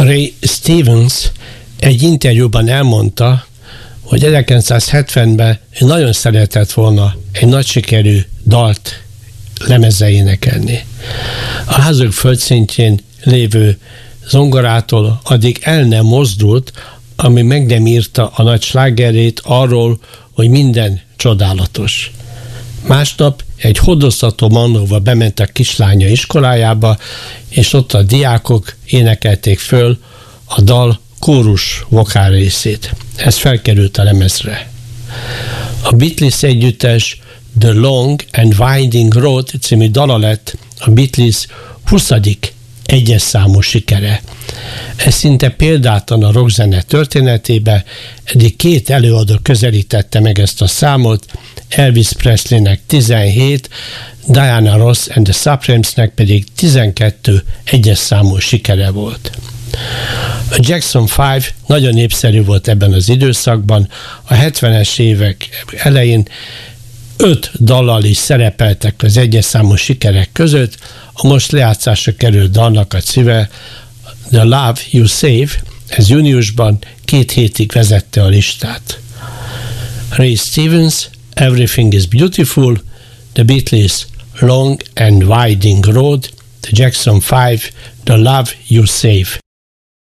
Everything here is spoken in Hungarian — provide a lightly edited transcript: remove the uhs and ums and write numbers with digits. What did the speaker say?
Ray Stevens egy interjúban elmondta, hogy 1970-ben nagyon szeretett volna egy nagy sikerű dalt lemezre énekelni. A házuk földszintjén lévő zongorától addig el nem mozdult, ami meg nem írta a nagy slágerét arról, hogy minden csodálatos. Másnap egy hordoztató manóval bement a kislánya iskolájába, és ott a diákok énekelték föl a dal kórus vokál részét. Ez felkerült a lemezre. A Beatles együttes The Long and Winding Road című dala lett a Beatles 20. egyes számú sikere. Ez szinte példátlan a rockzene történetébe, eddig 2 előadó közelítette meg ezt a számot, Elvis Presleynek 17, Diana Ross and the Supremesnek pedig 12 egyes számú sikere volt. A Jackson 5 nagyon népszerű volt ebben az időszakban, a 70-es évek elején 5 dallal is szerepeltek az egyes számú sikerek között, a most lejátszásra került dalnak a címe The Love You Save, ez júniusban 2 hétig vezette a listát. Ray Stevens, Everything is Beautiful, The Beatles, Long and Winding Road, The Jackson 5, The Love You Save.